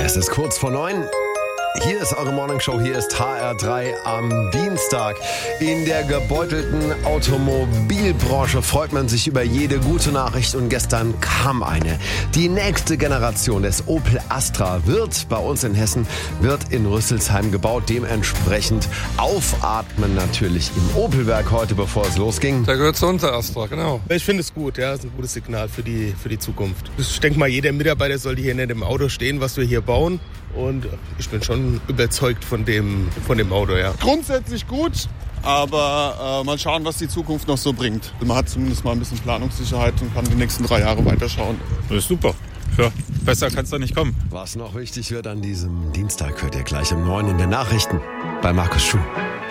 Es ist kurz vor 9. Hier ist eure Morningshow, hier ist HR3 am Dienstag. In der gebeutelten Automobilbranche freut man sich über jede gute Nachricht und gestern kam eine. Die nächste Generation des Opel Astra wird bei uns in Hessen, wird in Rüsselsheim gebaut. Dementsprechend aufatmen natürlich im Opelwerk heute, bevor es losging. Der gehört zu uns, der Astra, genau. Ich finde es gut, ja, das ist ein gutes Signal für die Zukunft. Ich denke mal, jeder Mitarbeiter sollte hier nicht im Auto stehen, was wir hier bauen. Und ich bin schon überzeugt von dem Auto, ja. Grundsätzlich gut, aber mal schauen, was die Zukunft noch so bringt. Man hat zumindest mal ein bisschen Planungssicherheit und kann die nächsten 3 Jahre weiterschauen. Das ist super. Ja, besser kann es doch nicht kommen. Was noch wichtig wird an diesem Dienstag, hört ihr gleich um 9 in den Nachrichten bei Markus Schuh.